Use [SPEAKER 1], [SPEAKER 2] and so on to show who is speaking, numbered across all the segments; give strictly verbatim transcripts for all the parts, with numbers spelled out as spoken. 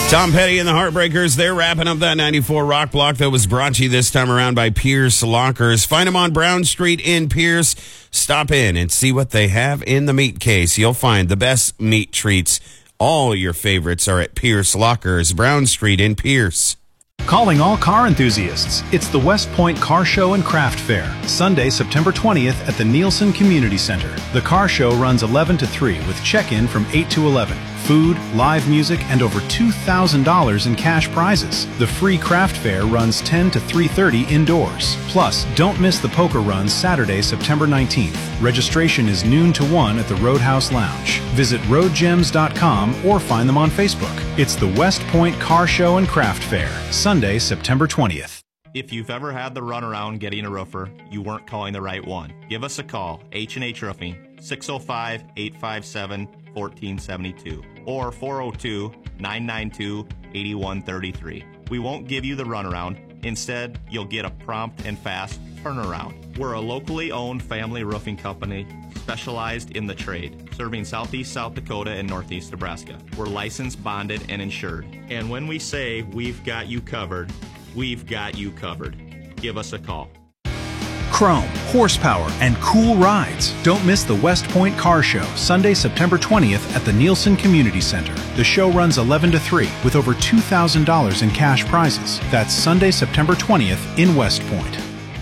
[SPEAKER 1] Tom Petty and the Heartbreakers, they're wrapping up that ninety-four Rock Block that was brought to you this time around by Pierce Lockers. Find them on Brown Street in Pierce. Stop in and see what they have in the meat case. You'll find the best meat treats. All your favorites are at Pierce Lockers, Brown Street in Pierce.
[SPEAKER 2] Calling all car enthusiasts. It's the West Point Car Show and Craft Fair, Sunday, September twentieth at the Nielsen Community Center. The car show runs eleven to three with check-in from eight to eleven. Food, live music, and over two thousand dollars in cash prizes. The free craft fair runs ten to three thirty indoors. Plus, don't miss the poker run Saturday, September nineteenth. Registration is noon to one at the Roadhouse Lounge. Visit road gems dot com or find them on Facebook. It's the West Point Car Show and Craft Fair, Sunday, September twentieth.
[SPEAKER 3] If you've ever had the runaround getting a roofer, you weren't calling the right one. Give us a call, H and H Roofing, six oh five, eight five seven, one four seven two or four oh two, nine nine two, eight one three three. We won't give you the runaround. Instead, you'll get a prompt and fast turnaround. We're a locally owned family roofing company specialized in the trade, serving southeast South Dakota and northeast Nebraska. We're licensed, bonded, and insured. And when we say we've got you covered, we've got you covered. Give us a call.
[SPEAKER 2] Chrome, horsepower, and cool rides. Don't miss the West Point Car Show, Sunday, September twentieth at the Nielsen Community Center. The show runs eleven to three with over two thousand dollars in cash prizes. That's Sunday, September twentieth in West Point.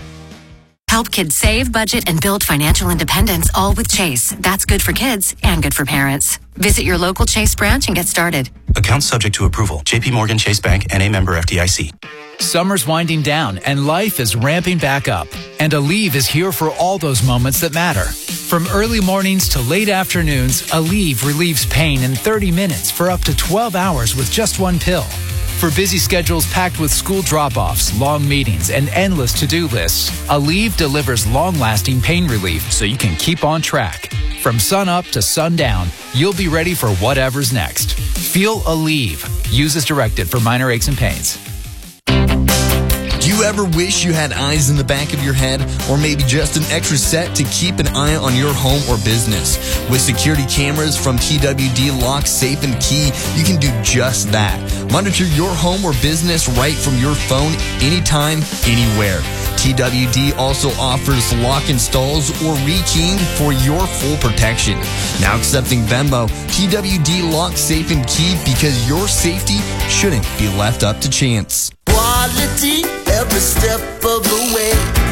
[SPEAKER 4] Help kids save, budget, and build financial independence, all with Chase. That's good for kids and good for parents. Visit your local Chase branch and get started.
[SPEAKER 5] Account subject to approval. J P Morgan Chase Bank, N A member F D I C.
[SPEAKER 6] Summer's winding down and life is ramping back up. And Aleve is here for all those moments that matter. From early mornings to late afternoons, Aleve relieves pain in thirty minutes for up to twelve hours with just one pill. For busy schedules packed with school drop-offs, long meetings, and endless to-do lists, Aleve delivers long-lasting pain relief so you can keep on track. From sun up to sundown, you'll be ready for whatever's next. Feel Aleve. Use as directed for minor aches and pains.
[SPEAKER 7] Do you ever wish you had eyes in the back of your head, or maybe just an extra set to keep an eye on your home or business? With security cameras from T W D Lock, Safe, and Key, you can do just that. Monitor your home or business right from your phone, anytime, anywhere. T W D also offers lock installs or rekeying for your full protection. Now accepting Venmo, T W D Lock, Safe, and Key, because your safety shouldn't be left up to chance.
[SPEAKER 8] Quality every step of the way.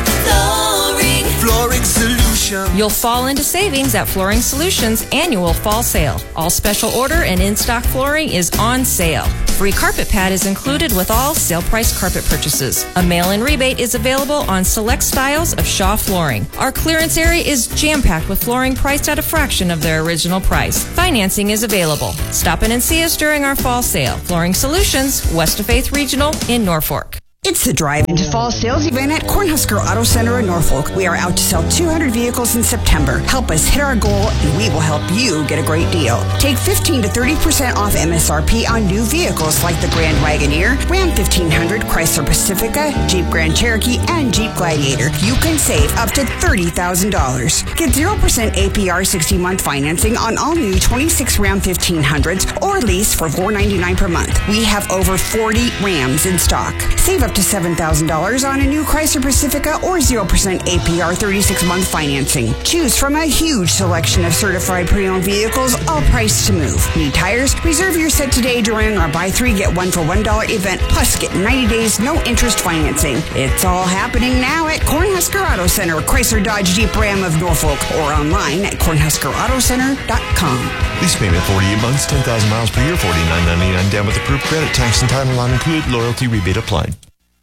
[SPEAKER 8] Flooring. Flooring Solutions.
[SPEAKER 9] You'll fall into savings at Flooring Solutions' annual fall sale. All special order and in-stock flooring is on sale. Free carpet pad is included with all sale price carpet purchases. A mail-in rebate is available on select styles of Shaw flooring. Our clearance area is jam-packed with flooring priced at a fraction of their original price. Financing is available. Stop in and see us during our fall sale. Flooring Solutions, West of Faith Regional in Norfolk.
[SPEAKER 10] It's the Drive into Fall sales event at Cornhusker Auto Center in Norfolk. We are out to sell two hundred vehicles in September. Help us hit our goal, and we will help you get a great deal. Take fifteen to thirty percent off M S R P on new vehicles like the Grand Wagoneer, Ram fifteen hundred, Chrysler Pacifica, Jeep Grand Cherokee, and Jeep Gladiator. You can save up to thirty thousand dollars. Get zero percent A P R sixty-month financing on all new twenty-six Ram fifteen hundreds or lease for four ninety-nine per month. We have over forty Rams in stock. Save up to seven thousand dollars on a new Chrysler Pacifica or zero percent A P R thirty-six month financing. Choose from a huge selection of certified pre-owned vehicles, all priced to move. Need tires? Reserve your set today during our buy three, get one for one dollar event, plus get ninety days no interest financing. It's all happening now at Cornhusker Auto Center, Chrysler Dodge Jeep Ram of Norfolk, or online at cornhusker auto center dot com.
[SPEAKER 11] Lease payment forty-eight months, ten thousand miles per year, forty-nine ninety-nine down with approved credit, tax and title not included, loyalty rebate applied.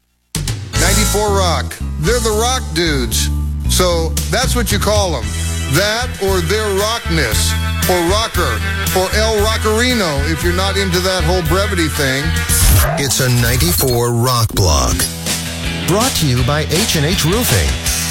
[SPEAKER 12] ninety-four Rock. They're the rock dudes. So that's what you call them. That or their rockness, or rocker, or El Rockerino if you're not into that whole brevity thing.
[SPEAKER 13] It's a ninety-four Rock Block. Brought to you by H and H Roofing.